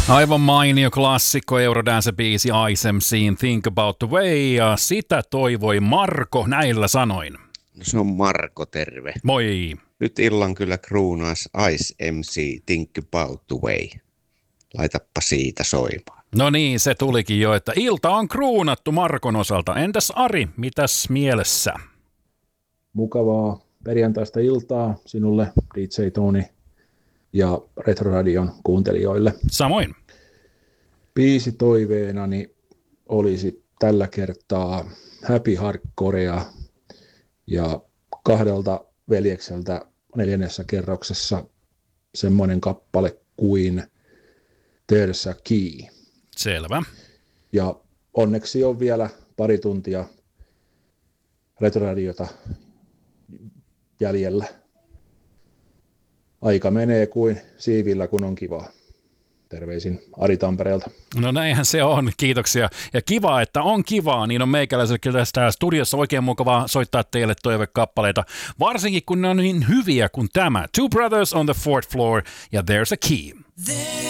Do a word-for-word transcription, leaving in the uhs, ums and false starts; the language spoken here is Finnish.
Aivan mainio klassikko Eurodance-biisi Ice M C:n Think About the Way, ja sitä toivoi Marko näillä sanoin. No se on Marko, terve. Moi. Nyt illan kyllä kruunaas Ice M C Think About the Way. Laitappa siitä soimaan. No niin, se tulikin jo, että ilta on kruunattu Markon osalta. Entäs Ari, mitäs mielessä? Mukavaa perjantaista iltaa sinulle, D J Tony, ja Retroradion kuuntelijoille. Samoin. Biisi toiveenani olisi tällä kertaa Happy Hardcorea ja kahdelta veljekseltä neljännessä kerroksessa semmoinen kappale kuin There's a Key. Selvä. Ja onneksi on vielä pari tuntia Retroradiota jäljellä. Aika menee kuin siivillä, kun on kivaa. Terveisin Ari Tampereelta. No näinhän se on, kiitoksia. Ja kiva, että on kivaa, niin on meikäläisellä tästä studiossa oikein mukavaa soittaa teille toivekappaleita, varsinkin kun ne on niin hyviä kuin tämä. Two Brothers on the Fourth Floor ja There's a Key.